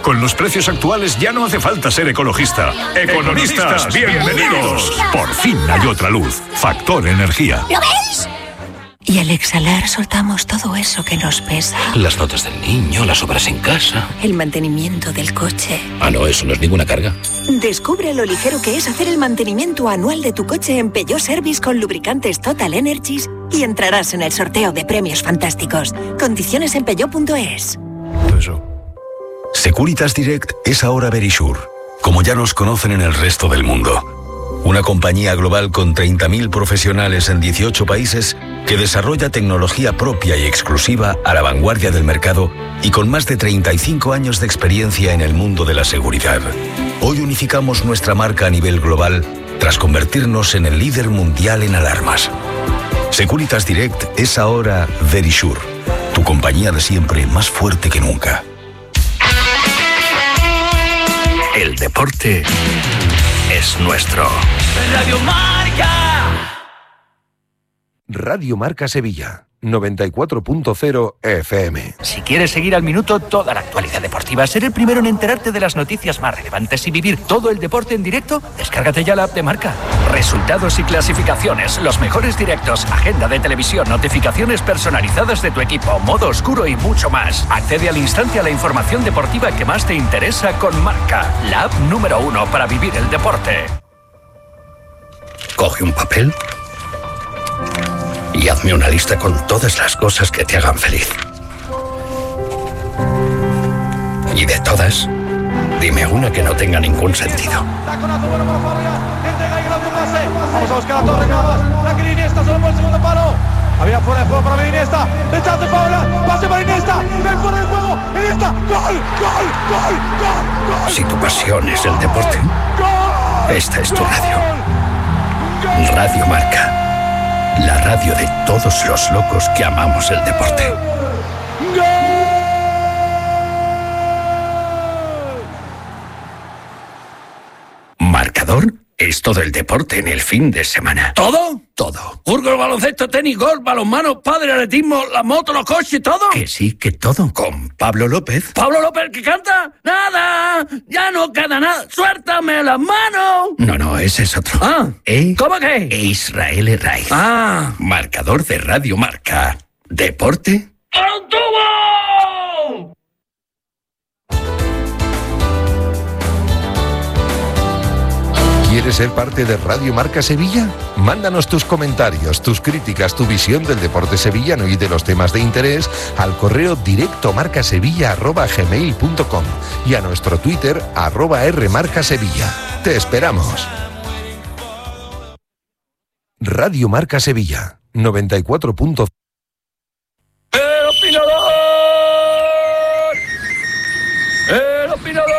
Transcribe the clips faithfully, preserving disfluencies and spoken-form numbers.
Con los precios actuales ya no hace falta ser ecologista. ¡Economistas, bienvenidos! Por fin hay otra luz. Factor Energía. ¿Lo veis? Y al exhalar soltamos todo eso que nos pesa. Las notas del niño, las obras en casa. El mantenimiento del coche. Ah, no, eso no es ninguna carga. Descubre lo ligero que es hacer el mantenimiento anual de tu coche en Peugeot Service con lubricantes Total Energies y entrarás en el sorteo de premios fantásticos. Condiciones en peugeot punto es. Eso. Securitas Direct es ahora Verisure, como ya nos conocen en el resto del mundo. Una compañía global con treinta mil profesionales en dieciocho países que desarrolla tecnología propia y exclusiva a la vanguardia del mercado y con más de treinta y cinco años de experiencia en el mundo de la seguridad. Hoy unificamos nuestra marca a nivel global tras convertirnos en el líder mundial en alarmas. Securitas Direct es ahora Verisure, tu compañía de siempre más fuerte que nunca. El deporte es nuestro. Radio Marca. Radio Marca Sevilla, noventa y cuatro punto cero F M. Si quieres seguir al minuto toda la actualidad deportiva, ser el primero en enterarte de las noticias más relevantes y vivir todo el deporte en directo, descárgate ya la app de Marca. Resultados y clasificaciones, los mejores directos, agenda de televisión, notificaciones personalizadas de tu equipo, modo oscuro y mucho más. Accede al instante a la información deportiva que más te interesa con Marca, la app número uno para vivir el deporte. Coge un papel y hazme una lista con todas las cosas que te hagan feliz. Y de todas, dime una que no tenga ningún sentido. Vamos a buscar a Torre Navas. La que Iniesta solo por el segundo palo. Había fuera de juego para Iniesta. Rechace Paula. Pase para Iniesta. Ven fuera de juego. Iniesta. Gol, gol, gol, gol, gol. Si tu pasión es el deporte, esta es tu radio. Radio Marca. La radio de todos los locos que amamos el deporte. Marcador es todo el deporte en el fin de semana. ¿Todo? Todo. Fútbol, baloncesto, tenis, golf, balonmano, padre, atletismo, la moto, los coches, todo. Que sí, que todo. Con Pablo López. ¿Pablo López que canta? ¡Nada! ¡Ya no queda nada! ¡Suéltame las manos! No, no, ese es otro. Ah, ¿Eh? ¿Cómo que? E Israel Herraiz. Ah. Marcador de Radio Marca. ¿Deporte? ¡Al tubo! ¿Quieres ser parte de Radio Marca Sevilla? Mándanos tus comentarios, tus críticas, tu visión del deporte sevillano y de los temas de interés al correo directo marcasevilla arroba gmail punto com y a nuestro Twitter arroba rmarcasevilla. Te esperamos. Radio Marca Sevilla, noventa y cuatro punto cero. ¡El opinador! ¡El opinador!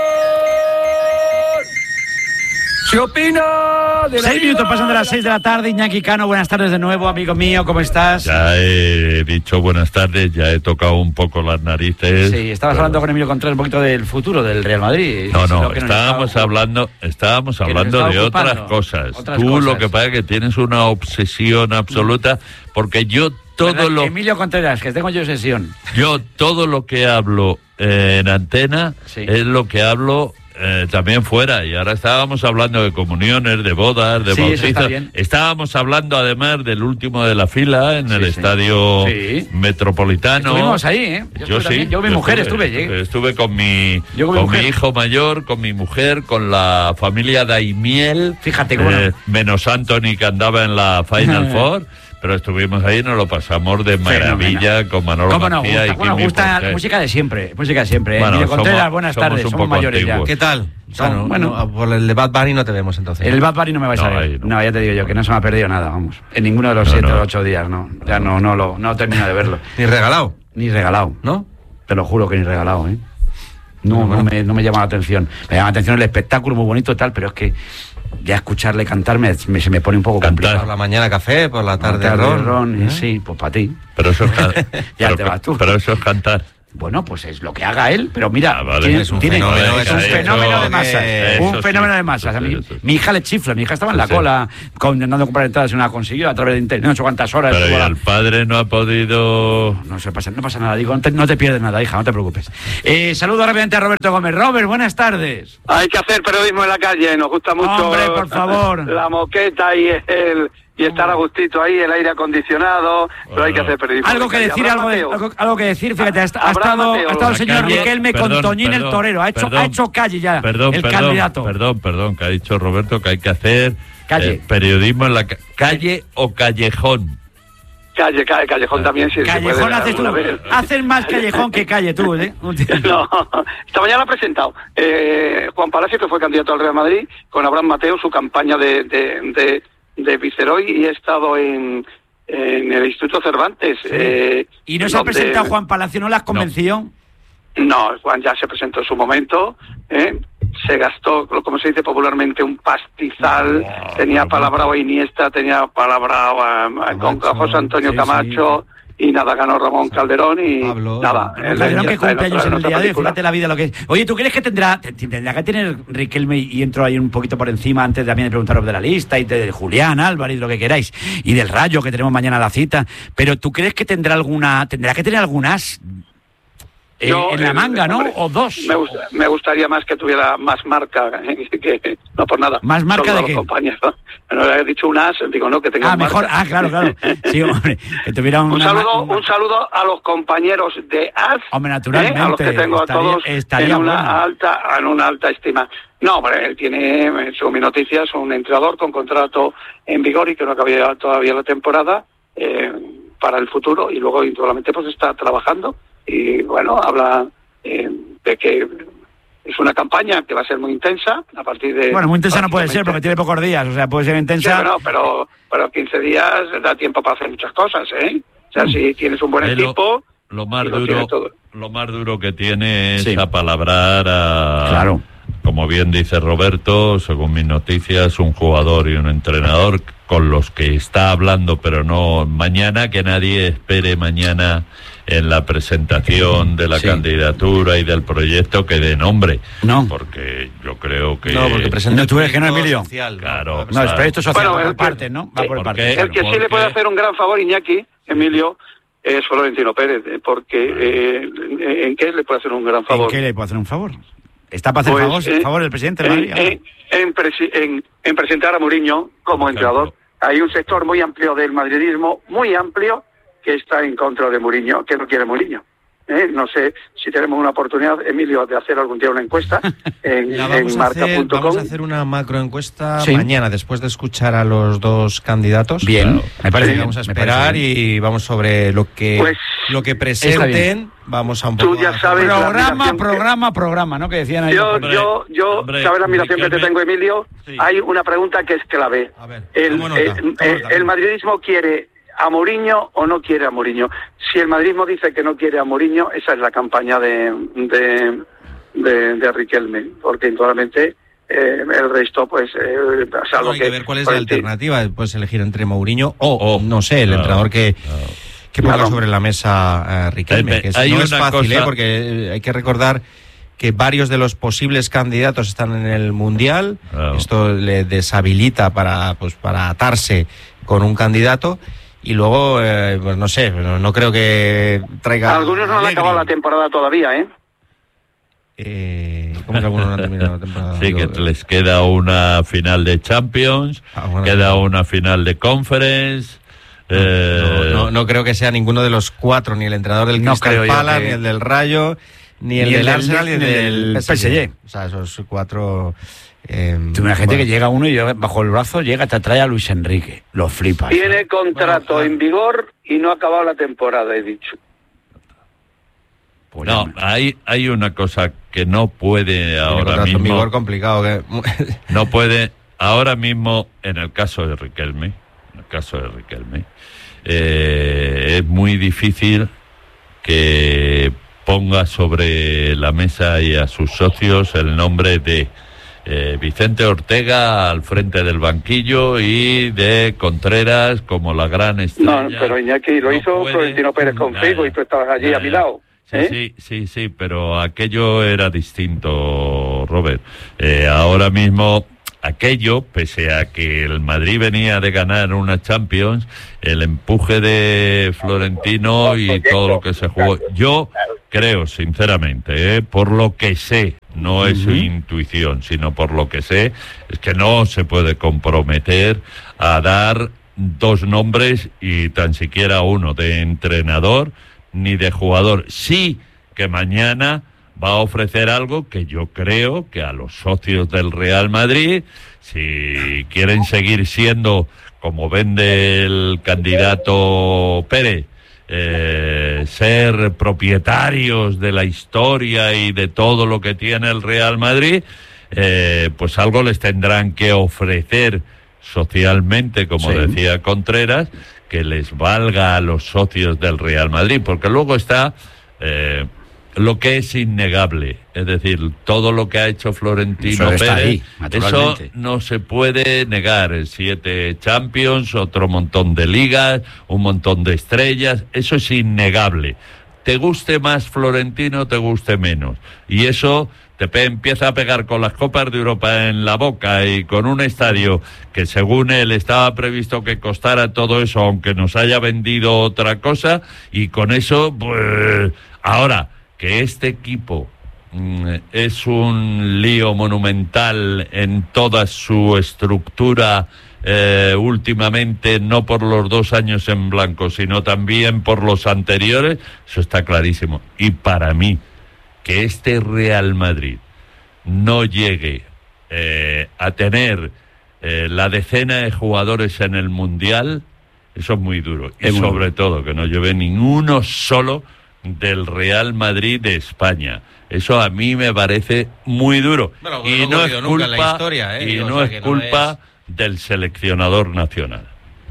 ¿Se opina? De Seis minutos pasan de las seis de la tarde. Iñaki Cano, buenas tardes de nuevo, amigo mío, ¿cómo estás? Ya he dicho buenas tardes, ya he tocado un poco las narices. Sí, estabas pero... hablando con Emilio Contreras un poquito del futuro del Real Madrid. No, no, que estábamos hablando, estábamos hablando de otras cosas. otras Tú cosas. Lo que pasa es que tienes una obsesión absoluta, porque yo todo ¿verdad? lo... Emilio Contreras, que tengo yo sesión. Yo todo lo que hablo eh, en antena sí. es lo que hablo... Eh, también fuera, y ahora estábamos hablando de comuniones, de bodas, de sí, bautizos. Estábamos hablando además del último de la fila en sí, el sí. estadio sí. metropolitano. Estuvimos ahí, ¿eh? Yo, yo sí. Yo con mi mujer estuve. Estuve, estuve con, mi, yo con, con mi, mi hijo mayor, con mi mujer, con la familia Daimiel. Fíjate cómo. Eh, menos Anthony, que andaba en la Final Four. Pero estuvimos ahí y nos lo pasamos de maravilla con Manolo ¿Cómo no García gusta? y Kimi. Nos gusta la música de siempre, música de siempre. Bueno, Emilio somos, Contreras, buenas somos tardes, un somos poco mayores antiguos. ya. ¿Qué tal? Bueno, bueno, no, por el de Bad Bunny no te vemos entonces. El Bad Bunny no me vais no, a ver. ahí, no. no, ya te digo yo que no se me ha perdido nada, vamos. En ninguno de los no, siete no. o ocho días, no. Ya no, no lo, no termino de verlo. Ni regalado. Ni regalado, ¿no? Te lo juro que ni regalado, ¿eh? No, bueno. no, me, no me llama la atención. Me llama la atención el espectáculo muy bonito y tal, pero es que ya escucharle cantar me, me, se me pone un poco Cantar. complicado. Por la mañana café, por la tarde, tarde ron. ron ¿Eh? Sí, pues para ti. Pero eso es, can... ya pero, te vas tú. pero eso es cantar. Bueno, pues es lo que haga él, pero mira, Ah, vale. tiene, Es un tiene- fenómeno, es un eso- fenómeno de masas, eso un sí, fenómeno de masas. A mí- eso sí, eso sí. mi hija le chifla, mi hija estaba en la Sí. cola con- intentando comprar entradas y no la consiguió a través de internet, no sé cuántas horas. Pero estuvo y la- el padre no ha podido... No se pasa, no pasa nada, digo, no te, no te pierdes nada, hija, no te preocupes. Eh, saludo rápidamente a Roberto Gómez. Robert, buenas tardes. Hay que hacer periodismo en la calle, nos gusta mucho. Hombre, por favor. La moqueta y el y estar a gustito ahí, el aire acondicionado, pero hay que hacer periodismo. Algo en que la calle. decir, Abraham algo, de- Mateo. algo, algo que decir, fíjate, ha, esta- ha Abraham estado, Mateo. ha estado el La señor calle- Riquelme con perdón, Toñín el perdón, torero, ha hecho, perdón. ha hecho calle ya, Perdón, el perdón, candidato. Perdón, perdón, que ha dicho Roberto que hay que hacer Calle. eh, periodismo en la ca- calle o callejón. Calle, calle, callejón también, sí. se Callejón puede haces tú, alguna vez. haces más callejón que calle tú, ¿eh? No, esta mañana ha presentado eh, Juan Palacio, que fue candidato al Real Madrid, con Abraham Mateo, su campaña de, de, de, de viceroy, y he estado en, en el Instituto Cervantes. Eh, ¿Y no se ha donde- presentado Juan Palacio, no la has convencido? No, Juan ya se presentó en su momento, ¿eh? Se gastó, como se dice popularmente, un pastizal, tenía palabra a Iniesta, tenía palabra a, a- con José Antonio sí, Camacho, y nada, ganó Ramón Calderón y nada. él Calderón ya que está en cumple años otra- en el otra día de hoy, película. fíjate la vida lo que es. Oye, ¿tú crees que tendrá te- tendrá que tener Riquelme, y entro ahí un poquito por encima antes también de preguntaros de la lista y de Julián Álvarez y lo que queráis, y del Rayo que tenemos mañana la cita, pero ¿tú crees que tendrá alguna, tendrá que tener algunas eh, Yo, en la eh, manga, ¿no? hombre, O dos. Me, gusta- me gustaría más que tuviera más marca, que no por nada. ¿Más marca Solo de los qué? compañeros. No le he dicho un as, digo no, que tenga Ah, mejor, marca. ah, claro, claro. Sí, hombre, que tuviera una Un saludo, ma- un saludo a los compañeros de A S, Hombre, naturalmente, ¿eh? a los que tengo estaría- a todos estaría en una bueno. alta, en una alta estima. No, hombre, él tiene, eh, según mi noticia, es un entrenador con contrato en vigor y que no acabía todavía la temporada eh, para el futuro, y luego indudablemente pues está trabajando y bueno, habla eh, de que es una campaña que va a ser muy intensa a partir de... Bueno, muy intensa no puede ser porque tiene pocos días, o sea, puede ser Sí, intensa. pero, pero, pero quince días da tiempo para hacer muchas cosas, ¿eh? O sea, si tienes un buen Eh, lo- equipo... Lo más y lo tiene duro, todo. lo más duro que tiene es Sí. apalabrar a, Claro. como bien dice Roberto, según mis noticias, un jugador y un entrenador con los que está hablando, pero no mañana, que nadie espere mañana en la presentación de la Sí. candidatura y del proyecto que dé nombre. No. Porque yo creo que... No, porque presenta No, tú eres que no, el proyecto Emilio. social, Claro, No, el claro. proyecto social Bueno, va por el que- partes, ¿no? Va por porque- partes. El que sí porque- le puede hacer un gran favor, Iñaki, Emilio, es Florentino Pérez, eh, porque eh, ¿en qué le puede hacer un gran ¿En favor? qué le puedo hacer un favor? ¿Está para hacer Pues, favor, eh, favor el presidente del en, Madrid? ahora? en- en presi- en- en presentar a Mourinho como Por ejemplo. entrenador. Hay un sector muy amplio del madridismo, muy amplio, que está en contra de Mourinho, que no quiere Mourinho. ¿Eh? No sé si tenemos una oportunidad, Emilio, de hacer algún día una encuesta en, La en vamos, a marca hacer, punto com. vamos a hacer una macroencuesta Sí. mañana, después de escuchar a los dos candidatos. Bien, Claro. me parece Sí, bien, vamos a me esperar parece bien. y vamos sobre lo que Pues, lo que está presenten. Vamos a un Tú poco ya a- sabes la Programa, admiración que- programa, programa, ¿no? Que decían ahí. Yo, Hombre, yo, yo, hombre, ¿sabes la admiración que te Riquelme- tengo, Emilio? Sí. Hay una pregunta que es clave. A ver, El, tomo nota, eh, tomo eh, nota. ¿El madridismo quiere a Mourinho o no quiere a Mourinho? Si el madridismo dice que no quiere a Mourinho, esa es la campaña de, de, de, de Riquelme, porque indudablemente eh, el resto, pues, eh, salvo Bueno, hay que ver cuál es la Florentino- alternativa. Puedes elegir entre Mourinho o, O, no sé, el claro, entrenador que, claro. que ponga Claro. sobre la mesa a Riquelme. Eh, Que es- hay no es una fácil, cosa- ¿eh? Porque eh, hay que recordar que varios de los posibles candidatos están en el Mundial. Claro. Esto le deshabilita para, pues, para atarse con un candidato. Y luego, eh, pues no sé, no, no creo que traiga... Algunos no han Allegri. acabado la temporada todavía, ¿eh? Eh, ¿Cómo que algunos no han terminado la temporada? Sí, que Yo- les queda una final de Champions, Ah, bueno. queda una final de Conference. eh, No, no, no creo que sea ninguno de los cuatro, ni el entrenador del No Crystal creo yo Palace, que- ni el del Rayo, ni el Ni el del del- Arsenal, ni el ni el del del P S G. O sea, esos cuatro... Eh, Tú, una gente bueno. que llega uno y yo, bajo el brazo llega, te trae a Luis Enrique. Lo flipas. Tiene contrato Bueno, en vigor y no ha acabado la temporada, he dicho. Pues no, ya- hay, hay una cosa que no puede Tiene ahora contrato en mismo. vigor complicado. Que... No puede, ahora mismo, en el caso de Riquelme, en el caso de Riquelme, eh, es muy difícil que ponga sobre la mesa y a sus socios el nombre de eh, Vicente Ortega al frente del banquillo y de Contreras como la gran estrella. No, pero Iñaki lo No hizo puede. Florentino Pérez con Ya, Facebook ya. y tú estabas allí Ya, a mi ya. lado. Sí, ¿Eh? sí, sí, sí, pero aquello era distinto, Robert. Eh, ahora mismo, aquello, pese a que el Madrid venía de ganar una Champions, el empuje de Florentino y todo lo que se jugó. Yo creo, sinceramente, eh, por lo que sé, no es su intuición, sino por lo que sé, es que no se puede comprometer a dar dos nombres y tan siquiera uno de entrenador ni de jugador. Sí que mañana va a ofrecer algo que yo creo que a los socios del Real Madrid, si quieren seguir siendo, como vende el candidato Pérez, eh, ser propietarios de la historia y de todo lo que tiene el Real Madrid, eh, pues algo les tendrán que ofrecer socialmente, como sí. decía Contreras, que les valga a los socios del Real Madrid, porque luego está eh, lo que es innegable, es decir, todo lo que ha hecho Florentino eso Pérez, ahí, eso no se puede negar. Siete Champions, otro montón de ligas, un montón de estrellas, eso es innegable. Te guste más Florentino, te guste menos, y eso te pe- empieza a pegar con las Copas de Europa en la boca y con un estadio que según él estaba previsto que costara todo eso, aunque nos haya vendido otra cosa, y con eso, pues, ahora, que este equipo mm, es un lío monumental en toda su estructura, eh, últimamente, no por los dos años en blanco, sino también por los anteriores, eso está clarísimo. Y para mí, que este Real Madrid no llegue eh, a tener eh, la decena de jugadores en el Mundial, eso es muy duro. Y sobre todo que no lleve ninguno solo del Real Madrid de España. Eso a mí me parece muy duro. Bueno, y no, no es culpa, historia, ¿eh? y o no sea, es que culpa no es... del seleccionador nacional,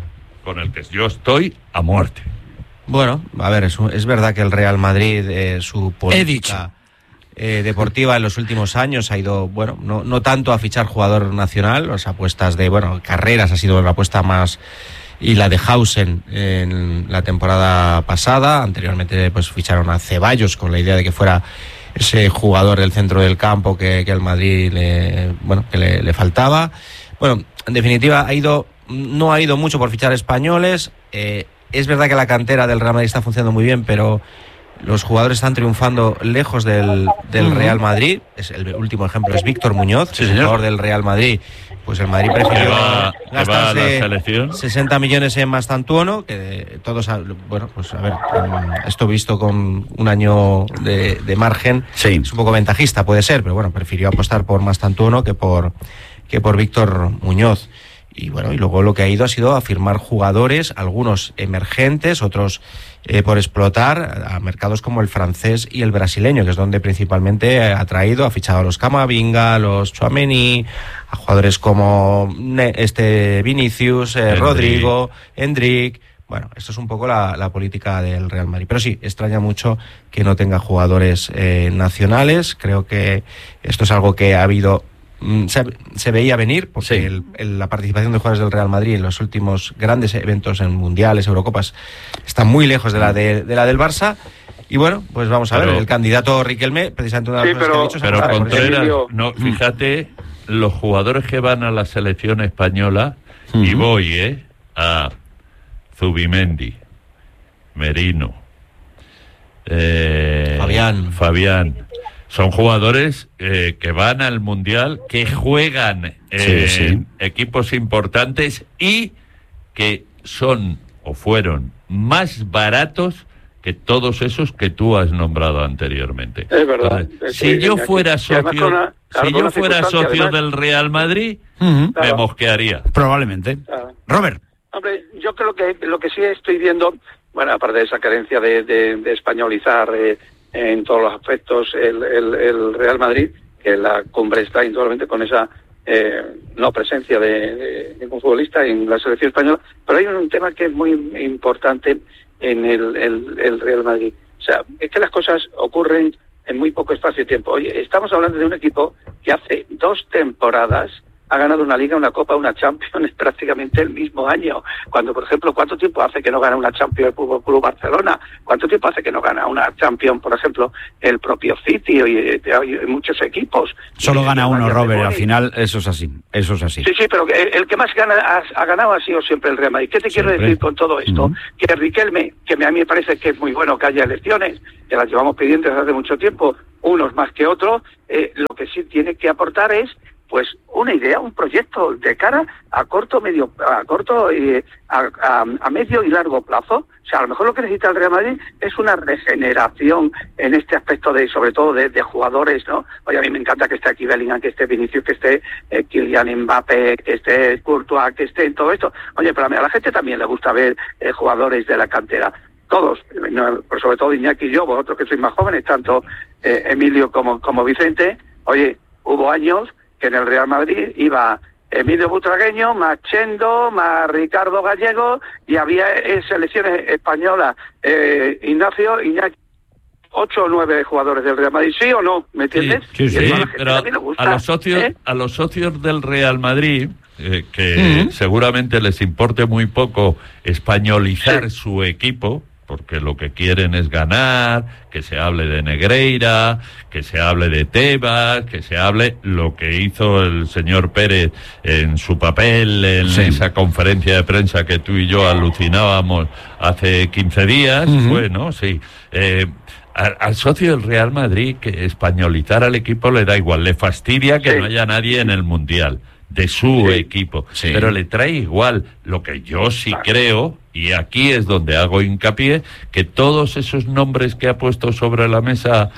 con el que yo estoy a muerte. Bueno, a ver, es, es verdad que el Real Madrid, eh, su política eh, deportiva en los últimos años ha ido, bueno, no, no tanto a fichar jugador nacional, las apuestas de, bueno, carreras ha sido la apuesta más, y la de Hausen en la temporada pasada. Anteriormente pues ficharon a Ceballos con la idea de que fuera ese jugador del centro del campo que, que al Madrid le, bueno, que le, le faltaba. Bueno, en definitiva ha ido, no ha ido mucho por fichar españoles. Eh, es verdad que la cantera del Real Madrid está funcionando muy bien, pero los jugadores están triunfando lejos del, del Real Madrid. Es el último ejemplo es Víctor Muñoz, sí, el jugador del Real Madrid. Pues el Madrid prefirió va, gastarse sesenta millones en Mastantuono, que todos, bueno, pues a ver, esto visto con un año de, de margen, sí. es un poco ventajista, puede ser, pero bueno, prefirió apostar por Mastantuono que por, que por Víctor Muñoz. Y bueno, y luego lo que ha ido ha sido a firmar jugadores, algunos emergentes, otros eh, por explotar, a mercados como el francés y el brasileño, que es donde principalmente ha traído, ha fichado a los Camavinga, a los Tchouaméni, a jugadores como este Vinicius, eh, Rodrigo, Endrick. Bueno, esto es un poco la, la política del Real Madrid. Pero sí, extraña mucho que no tenga jugadores eh, nacionales. Creo que esto es algo que ha habido... Se, se veía venir porque sí. el, el, la participación de jugadores del Real Madrid en los últimos grandes eventos en mundiales, Eurocopas, está muy lejos de la de, de la del Barça. Y bueno, pues vamos a pero, ver, el candidato Riquelme, precisamente una de las sí, cosas pero, que ha dicho... Pero Contreras, no, fíjate, los jugadores que van a la selección española, uh-huh. y voy eh, a Zubimendi, Merino, eh, Fabián, Fabián son jugadores eh, que van al Mundial, que juegan eh, sí, sí. en equipos importantes y que son o fueron más baratos que todos esos que tú has nombrado anteriormente. Es verdad. Entonces, si sí, yo fuera socio, una, si yo fuera socio además, del Real Madrid, uh-huh. me mosquearía. Probablemente. Claro. Robert. Hombre, yo creo que lo que sí estoy viendo, bueno, aparte de esa carencia de, de, de españolizar eh, en todos los aspectos el, el, el Real Madrid, que la cumbre está indudablemente con esa eh, no presencia de, de ningún futbolista en la selección española, pero hay un tema que es muy importante en el, el, el Real Madrid. O sea, es que las cosas ocurren en muy poco espacio de tiempo. Oye, estamos hablando de un equipo que hace dos temporadas ha ganado una Liga, una Copa, una Champions prácticamente el mismo año. Cuando, por ejemplo, ¿cuánto tiempo hace que no gana una Champions el Fútbol Club Barcelona? ¿Cuánto tiempo hace que no gana una Champions, por ejemplo, el propio City y, y, y muchos equipos? Solo y, gana y uno, Robert, al final eso es así, eso es así. Sí, sí, pero el, el que más gana ha, ha ganado ha sido siempre el Real Madrid. ¿Qué te siempre. quiero decir con todo esto? Uh-huh. Que Riquelme, que a mí me parece que es muy bueno que haya elecciones, que las llevamos pidiendo desde hace mucho tiempo, unos más que otros, eh, lo que sí tiene que aportar es pues una idea, un proyecto de cara a corto, medio, a corto, eh, a, a, a medio y largo plazo. O sea, a lo mejor lo que necesita el Real Madrid es una regeneración en este aspecto de, sobre todo de, de jugadores, ¿no? Oye, a mí me encanta que esté aquí Bellingham, que esté Vinicius, que esté eh, Kylian Mbappé, que esté Courtois, que esté en todo esto. Oye, pero a, mí, a la gente también le gusta ver eh, jugadores de la cantera. Todos, no, por sobre todo Iñaki y yo, vosotros que sois más jóvenes, tanto eh, Emilio como, como Vicente. Oye, hubo años que en el Real Madrid iba Emilio Butragueño, más Chendo, más Ricardo Gallego, y había eh, selecciones españolas, eh, Ignacio, Iñaki, ocho o nueve jugadores del Real Madrid, ¿sí o no? ¿Me entiendes? Sí, sí, sí, pero gusta, a los socios, ¿eh? a los socios del Real Madrid, eh, que uh-huh. seguramente les importe muy poco españolizar sí. su equipo, porque lo que quieren es ganar, que se hable de Negreira, que se hable de Tebas, que se hable lo que hizo el señor Pérez en su papel en sí. esa conferencia de prensa que tú y yo alucinábamos hace quince días. Uh-huh. Bueno, sí. Eh, al, al socio del Real Madrid, que españolizar al equipo le da igual, le fastidia que sí. no haya nadie en el Mundial de su sí. equipo, sí. pero le trae igual. Lo que yo sí claro. creo, y aquí es donde hago hincapié, que todos esos nombres que ha puesto sobre la mesa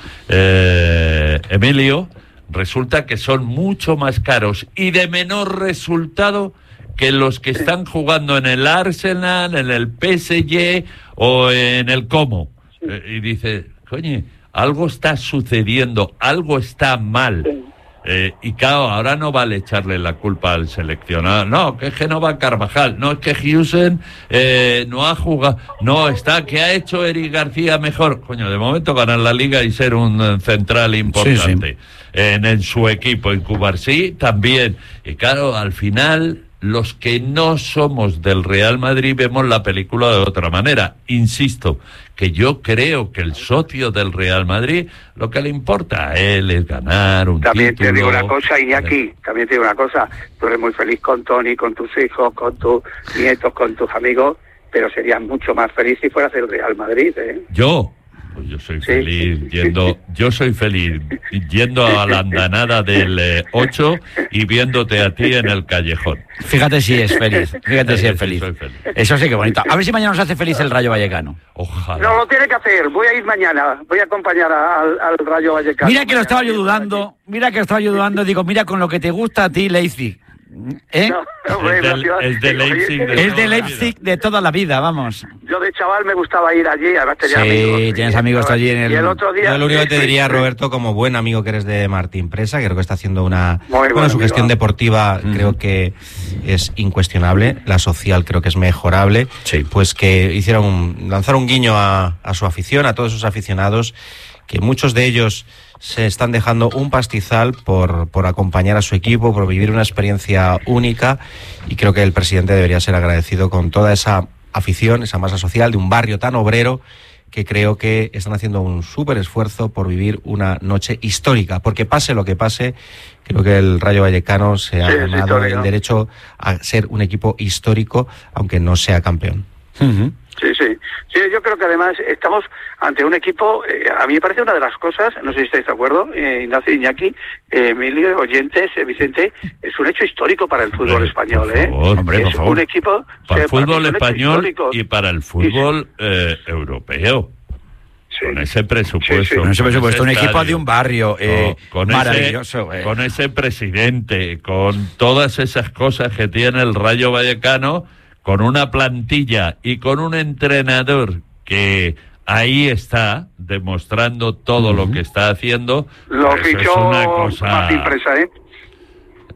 eh, Emilio, resulta que son mucho más caros y de menor resultado que los que están jugando en el Arsenal, en el P S G o en el Como. Eh, y dice, coño, algo está sucediendo, algo está mal. Eh, y claro, ahora no vale echarle la culpa al seleccionador. No, que es que no va Carvajal. No, es que Huijsen eh, no ha jugado. No, está, que ha hecho Eric García mejor. Coño, de momento ganar la Liga y ser un central importante sí, sí. En, en su equipo. En Cubarsí también. Y claro, al final, los que no somos del Real Madrid vemos la película de otra manera. Insisto, que yo creo que el socio del Real Madrid, lo que le importa a él es ganar un también título. También te digo una cosa, Iñaki, también te digo una cosa, tú eres muy feliz con Tony, con tus hijos, con tus nietos, con tus amigos, pero serías mucho más feliz si fueras el Real Madrid, ¿eh? ¿Yo? Pues yo soy feliz sí. yendo, yo soy feliz yendo a la andanada del eh, ocho y viéndote a ti en el callejón. Fíjate si es feliz, fíjate si es feliz. feliz. Eso sí que bonito. A ver si mañana nos hace feliz el Rayo Vallecano. Ojalá. No, lo tiene que hacer. Voy a ir mañana. Voy a acompañar a, al, al Rayo Vallecano. Mira que lo estaba yo dudando. Mira que lo estaba yo dudando. Digo, mira con lo que te gusta a ti, Leipzig. ¿Eh? No, no, es, del, es de Leipzig de, es de Leipzig de toda la vida, vamos. Yo de chaval me gustaba ir allí, además tenía sí, amigos. Sí, tienes amigos allí en el... Y el otro día... Yo lo único que te diría, Roberto, como buen amigo que eres de Martín Presa, que creo que está haciendo una... Muy bueno, bueno, su gestión amigo. deportiva mm. creo que es incuestionable, la social creo que es mejorable, sí. pues que hiciera un, lanzar un guiño a, a su afición, a todos sus aficionados, que muchos de ellos se están dejando un pastizal por, por acompañar a su equipo, por vivir una experiencia única, y creo que el presidente debería ser agradecido con toda esa afición, esa masa social de un barrio tan obrero, que creo que están haciendo un súper esfuerzo por vivir una noche histórica, porque pase lo que pase, creo que el Rayo Vallecano se ha sí, ganado el derecho a ser un equipo histórico, aunque no sea campeón. Uh-huh. Sí, sí. Sí, yo creo que además estamos ante un equipo, eh, a mí me parece una de las cosas, no sé si estáis de acuerdo, eh, Ignacio, Iñaki, eh, Emilio, oyentes, eh, Vicente, es un hecho histórico para el fútbol hombre, español, ¿eh? Favor, hombre, es por favor. un equipo... Para el fútbol para español y para el fútbol eh, europeo. Sí. Con ese presupuesto. Sí, sí. Con ese presupuesto, con un ese equipo estadio, de un barrio eh, no, con maravilloso. Ese, eh. Con ese presidente, con todas esas cosas que tiene el Rayo Vallecano, con una plantilla y con un entrenador que ahí está demostrando todo uh-huh. lo que está haciendo. Lo fichó es una cosa... Martín Presa, ¿eh?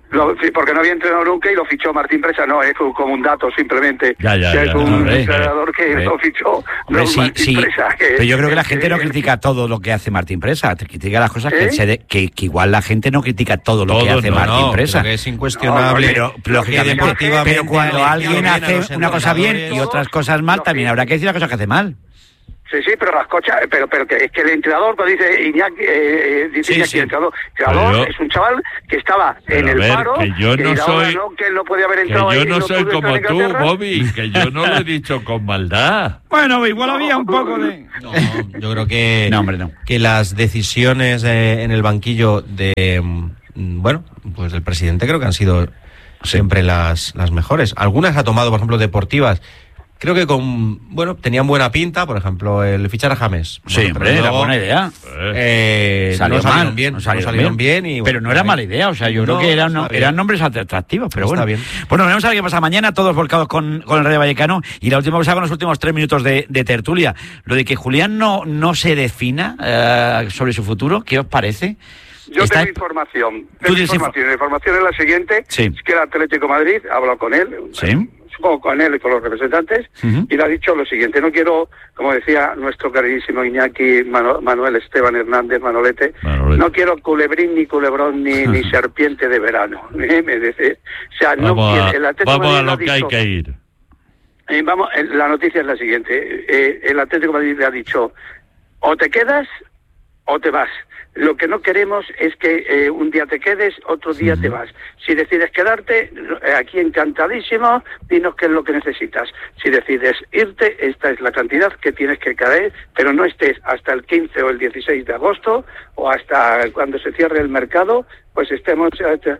Lo, sí, porque no había entrenado nunca y lo fichó Martín Presa, no, es como un dato simplemente. Ya, ya, que ya, es un no, entrenador que eh, lo fichó, hombre, no sí, Martín sí, Presa. Que, pero yo creo que la gente que, no critica todo lo que hace Martín Presa, te critica las cosas ¿Eh? que, se de, que, que igual la gente no critica todo lo todo, que hace no, Martín no, Presa. que es incuestionable. No, pero, lógicamente, pero cuando alguien hace una cosa bien y otras cosas mal, también habrá que decir las cosas que hace mal. Sí, sí, pero las cochas, pero pero que es que el entrenador, cuando dice Iñaki, eh, dice Sí, Iñaki, sí. el entrenador, el entrenador Pero yo- es un chaval que estaba Pero en a el ver, paro, que yo no y ahora soy- no, que él no podía haber Que entrado ahí yo y no soy pudo como entrar tú, en Inglaterra. Bobby, que yo no lo he dicho con maldad. Bueno, igual había un poco de... No, yo creo que, No, hombre, no. que las decisiones eh, en el banquillo de, mm, bueno, pues del presidente creo que han sido siempre las, las mejores. Algunas ha tomado, por ejemplo, deportivas. Creo que con, bueno, tenían buena pinta, por ejemplo, el fichar a James. Sí, Bueno, hombre, pero era luego, buena idea. Eh, Salió no salieron mal, bien, no no salieron salieron, bien. bien. y, pero no bueno, era eh, mala idea, o sea, yo no, creo que eran, está bien. eran nombres atractivos, pero Está bueno. bien. Bueno, veremos a ver qué pasa mañana, todos volcados con, con el Rayo Vallecano. Y la última cosa con los últimos tres minutos de, de tertulia, lo de que Julián no, no se defina eh, sobre su futuro, ¿qué os parece? Yo Está- tengo información, Tú tengo tienes información. La información es la siguiente, Sí. es que el Atlético de Madrid ha hablado con él, Sí. supongo con él y con los representantes, Ujú. y le ha dicho lo siguiente: no quiero, como decía nuestro queridísimo Iñaki Mano- Manuel Esteban Hernández Manolete, Manolete. no quiero culebrín ni culebrón ni, ni serpiente de verano. ¿eh? Me dice, o sea, no Vamos a, quiere, el Atlético de vamos a Madrid le ha lo que hay dicho- que ir. eh, vamos, eh, la noticia es la siguiente, eh, el Atlético de Madrid le ha dicho, o te quedas o te vas. Lo que no queremos es que eh, un día te quedes, otro día uh-huh. te vas. Si decides quedarte, eh, aquí encantadísimo, dinos qué es lo que necesitas. Si decides irte, esta es la cantidad que tienes que caer, pero no estés hasta el quince o el dieciséis de agosto, o hasta cuando se cierre el mercado, pues estemos... Eh,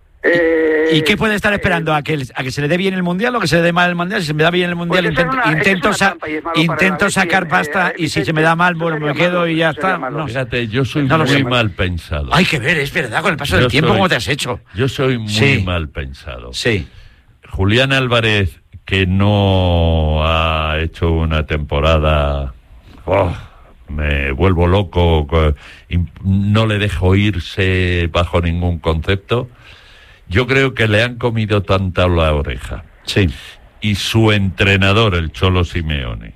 Eh, ¿Y qué puede estar esperando? ¿A que, ¿A que se le dé bien el Mundial o que se le dé mal el Mundial? Si se me da bien el Mundial, pues intento, una, intento, sa intento sacar pasta eh, y si se me da mal, bueno, me quedo malo, y ya está. No, fíjate, yo soy no muy sé. mal pensado. Hay que ver, es verdad, con el paso yo del tiempo, soy, ¿cómo te has hecho? Yo soy muy sí. mal pensado. Sí. Julián Álvarez, que no ha hecho una temporada... Oh, me vuelvo loco, no le dejo irse bajo ningún concepto. Yo creo que le han comido tanta la oreja. Sí. Y su entrenador, el Cholo Simeone,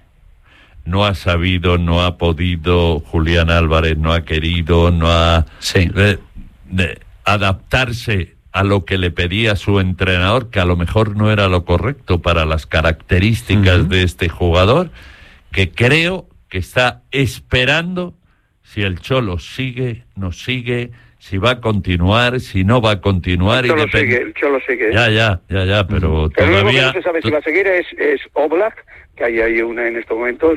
no ha sabido, no ha podido, Julián Álvarez no ha querido, no ha... Sí. De, de, adaptarse a lo que le pedía su entrenador, que a lo mejor no era lo correcto para las características uh-huh. de este jugador, que creo que está esperando si el Cholo sigue, no sigue... si va a continuar, si no va a continuar. El Cholo y depende... sigue, el Cholo sigue. Ya, ya, ya, ya, pero uh-huh. todavía... Lo que no se sabe si va a seguir es, es Oblak, que hay ahí una, en estos momentos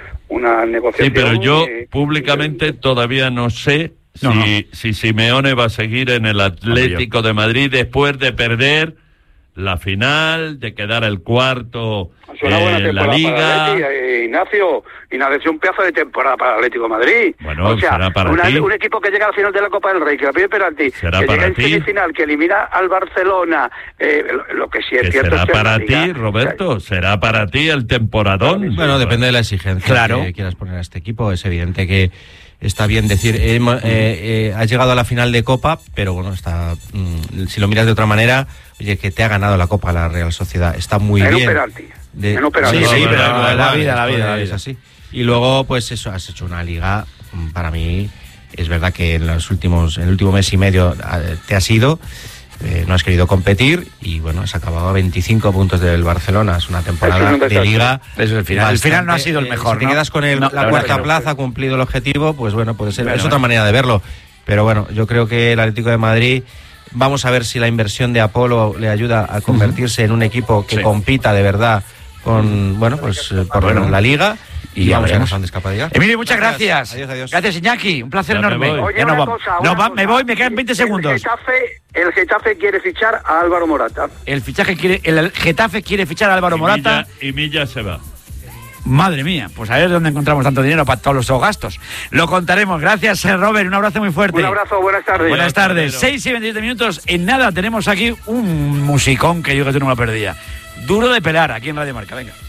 una negociación. Sí, pero yo y... públicamente todavía no sé no, si, no. si Simeone va a seguir en el Atlético de Madrid después de perder la final, de quedar el cuarto en la Liga. Para eh, Ignacio, Ignacio, un pedazo de temporada para el Atlético de Madrid. Bueno, o sea, será para una, ti. Un equipo que llega al final de la Copa del Rey, que la pide penalti, será que para llega en ti. semifinal, que elimina al Barcelona, eh, lo, lo que sí es que cierto será es que para Liga, ti, Roberto, o sea, será para ti el temporadón. Bueno, depende de la exigencia claro. que quieras poner a este equipo. Es evidente que está bien decir, eh, eh, eh, has llegado a la final de Copa, pero bueno, está mm, si lo miras de otra manera, oye, que te ha ganado la Copa la Real Sociedad, está muy en bien. Un penalti. De, en un penalti. Sí, sí, no, pero no, no, la, la vida, la vida, la es vida. así. Y luego, pues eso, has hecho una liga, para mí, es verdad que en los últimos, en el último mes y medio te has ido, eh, no has querido competir y bueno, has acabado a veinticinco puntos del Barcelona, es una temporada es un de liga. Eso es el final. Bastante, el final no ha sido el mejor. Eh, si ¿no? te quedas con el, no, la, la cuarta plaza, no. cumplido el objetivo, pues bueno, puede ser, bueno, es bueno. otra manera de verlo. Pero bueno, yo creo que el Atlético de Madrid, vamos a ver si la inversión de Apolo le ayuda a convertirse uh-huh. en un equipo que sí. compita de verdad con, bueno, pues por bueno. la Liga. Y, y vamos a ver dónde llegar. Emilio, muchas gracias. gracias. Adiós, adiós. Gracias, Iñaki. Un placer ya enorme. Oye, ya una no cosa, no, una va, cosa. me voy, me quedan veinte segundos. El Getafe, el Getafe quiere fichar a Álvaro Morata. El fichaje quiere, el Getafe quiere fichar a Álvaro y Morata. Milla, y Milla se va. Madre mía, pues a ver dónde encontramos tanto dinero para todos los gastos. Lo contaremos. Gracias, Robert. Un abrazo muy fuerte. Un abrazo, buenas tardes. Buenas tardes. seis y veintisiete minutos. En nada tenemos aquí un musicón que yo que tú no me lo perdía. Duro de pelar aquí en Radio Marca. Venga.